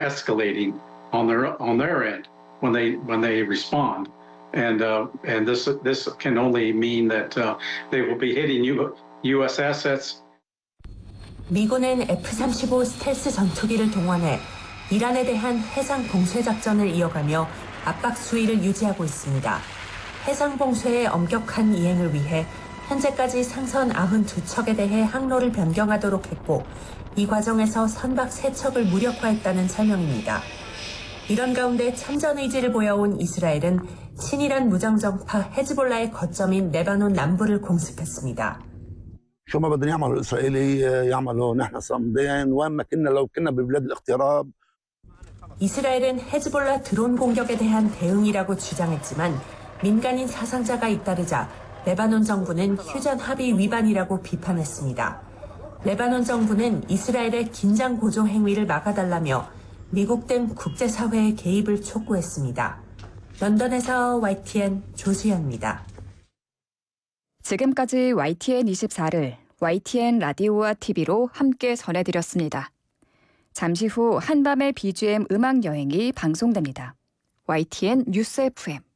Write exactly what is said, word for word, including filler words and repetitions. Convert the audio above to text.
escalating on their on their end when they when they respond, and uh, and this this can only mean that uh, they will be hitting U, U.S. assets. 미군은 에프 삼십오 스텔스 전투기를 동원해 이란에 대한 해상 봉쇄 작전을 이어가며 압박 수위를 유지하고 있습니다. 해상 봉쇄의 엄격한 이행을 위해 현재까지 상선 구십이 척에 대해 항로를 변경하도록 했고 이 과정에서 선박 세 척을 무력화했다는 설명입니다. 이런 가운데 참전 의지를 보여온 이스라엘은 친이란 무장정파 헤즈볼라의 거점인 레바논 남부를 공습했습니다. شو ما بدهم يعملوا الاسرائيلي يعملوا نحن صامدين وين ما كنا لو كنا ببلاد الاغتراب. 이스라엘은 헤즈볼라 드론 공격에 대한 대응이라고 주장했지만 민간인 사상자가 잇따르자 레바논 정부는 휴전 합의 위반이라고 비판했습니다. 레바논 정부는 이스라엘의 긴장 고조 행위를 막아달라며 미국 등 국제사회의 개입을 촉구했습니다. 런던에서 와이티엔 조수연입니다. 지금까지 와이티엔 이십사를 와이티엔 라디오와 티비로 함께 전해드렸습니다. 잠시 후 한밤의 비지엠 음악 여행이 방송됩니다. 와이티엔 뉴스 에프엠